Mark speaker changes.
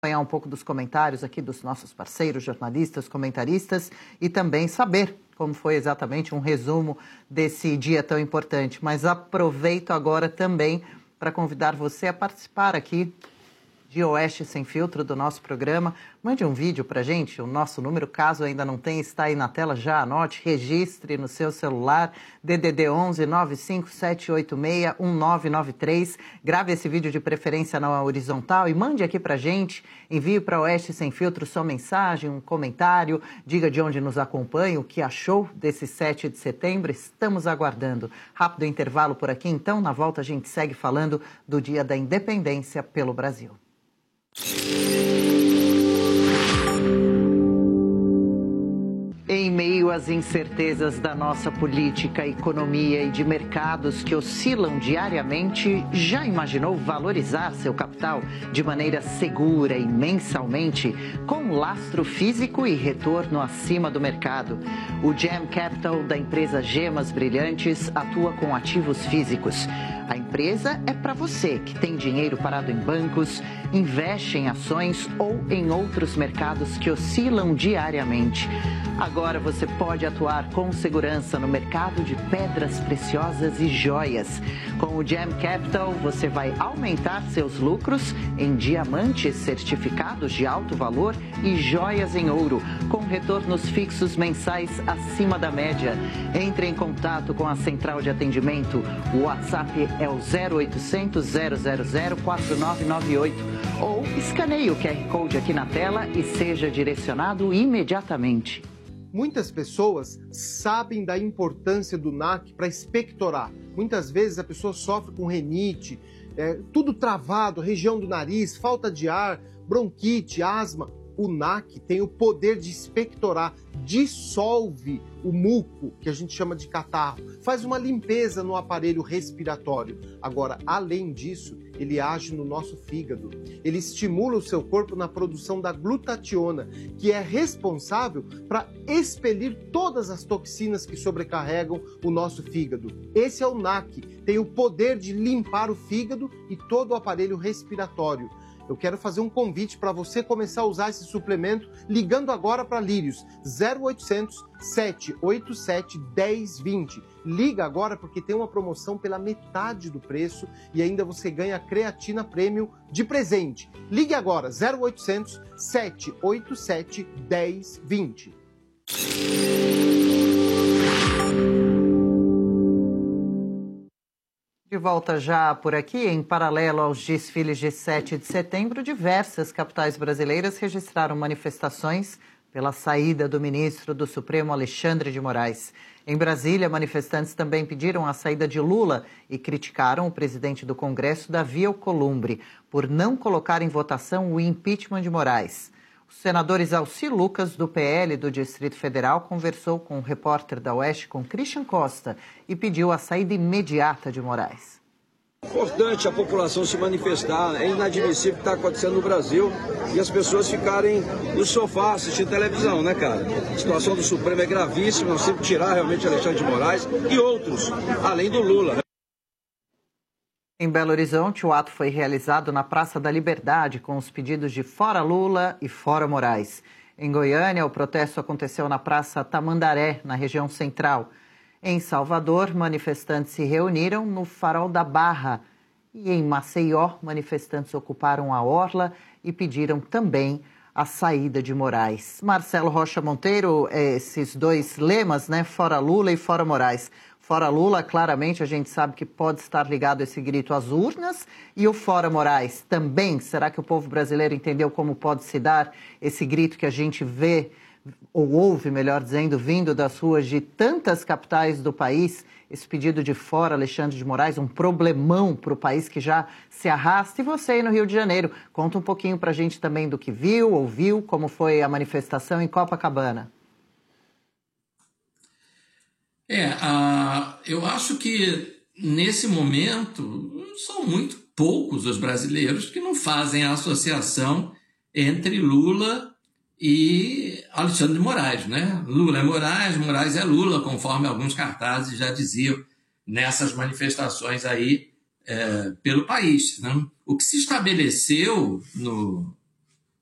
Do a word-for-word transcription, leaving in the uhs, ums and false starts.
Speaker 1: acompanhar um pouco dos comentários aqui dos nossos parceiros, jornalistas, comentaristas e também saber como foi exatamente um resumo desse dia tão importante. Mas aproveito agora também para convidar você a participar aqui de Oeste Sem Filtro do nosso programa. Mande um vídeo para a gente, o nosso número, caso ainda não tenha, está aí na tela, já anote, registre no seu celular, D D D onze nove cinco sete oito seis um nove nove três. Grave esse vídeo de preferência na horizontal e mande aqui para a gente, envie para Oeste Sem Filtro sua mensagem, um comentário, diga de onde nos acompanha, o que achou desse sete de setembro, estamos aguardando. Rápido intervalo por aqui, então, na volta a gente segue falando do Dia da Independência pelo Brasil. Em meio às incertezas da nossa política, economia e de mercados que oscilam diariamente, já imaginou valorizar seu capital de maneira segura e mensalmente, com lastro físico e retorno acima do mercado? O Gem Capital da empresa Gemas Brilhantes atua com ativos físicos. A empresa é para você que tem dinheiro parado em bancos, investe em ações ou em outros mercados que oscilam diariamente. Agora você pode atuar com segurança no mercado de pedras preciosas e joias. Com o Gem Capital, você vai aumentar seus lucros em diamantes certificados de alto valor e joias em ouro, com retornos fixos mensais acima da média. Entre em contato com a central de atendimento. O WhatsApp é o zero oitocentos, zero zero zero, quatro nove nove oito ou escaneie o Q R Code aqui na tela e seja direcionado imediatamente.
Speaker 2: Muitas pessoas sabem da importância do N A C para expectorar. Muitas vezes a pessoa sofre com rinite, é, tudo travado, região do nariz, falta de ar, bronquite, asma. O N A C tem o poder de expectorar, dissolve o muco, que a gente chama de catarro, faz uma limpeza no aparelho respiratório. Agora, além disso, ele age no nosso fígado. Ele estimula o seu corpo na produção da glutationa, que é responsável para expelir todas as toxinas que sobrecarregam o nosso fígado. Esse é o N A C, tem o poder de limpar o fígado e todo o aparelho respiratório. Eu quero fazer um convite para você começar a usar esse suplemento ligando agora para Lírios, zero oitocentos, sete oito sete, um zero dois zero. Liga agora porque tem uma promoção pela metade do preço e ainda você ganha creatina premium de presente. Ligue agora, zero oitocentos, sete oito sete, um zero dois zero.
Speaker 1: De volta já por aqui, em paralelo aos desfiles de sete de setembro, diversas capitais brasileiras registraram manifestações pela saída do ministro do Supremo, Alexandre de Moraes. Em Brasília, manifestantes também pediram a saída de Lula e criticaram o presidente do Congresso, Davi Alcolumbre, por não colocar em votação o impeachment de Moraes. O senador Isalci Lucas, do P L do Distrito Federal, conversou com o repórter da Oeste, com Christian Costa, e pediu a saída imediata de Moraes.
Speaker 3: É importante a população se manifestar, é inadmissível o que está acontecendo no Brasil e as pessoas ficarem no sofá assistindo televisão, né, cara? A situação do Supremo é gravíssima, nós temos que tirar realmente Alexandre de Moraes e outros, além do Lula, né?
Speaker 1: Em Belo Horizonte, o ato foi realizado na Praça da Liberdade, com os pedidos de Fora Lula e Fora Moraes. Em Goiânia, o protesto aconteceu na Praça Tamandaré, na região central. Em Salvador, manifestantes se reuniram no Farol da Barra. E em Maceió, manifestantes ocuparam a orla e pediram também a saída de Moraes. Marcelo Rocha Monteiro, esses dois lemas, né? Fora Lula e Fora Moraes. Fora Lula, claramente, a gente sabe que pode estar ligado esse grito às urnas. E o Fora Moraes também? Será que o povo brasileiro entendeu como pode se dar esse grito que a gente vê, ou ouve, melhor dizendo, vindo das ruas de tantas capitais do país? Esse pedido de fora, Alexandre de Moraes, um problemão para o país que já se arrasta. E você aí no Rio de Janeiro, conta um pouquinho para a gente também do que viu, ouviu, como foi a manifestação em Copacabana.
Speaker 4: É, a, eu acho que nesse momento são muito poucos os brasileiros que não fazem a associação entre Lula e Alexandre de Moraes, né? Lula é Moraes, Moraes é Lula, conforme alguns cartazes já diziam nessas manifestações aí é, pelo país, né? O que se estabeleceu no,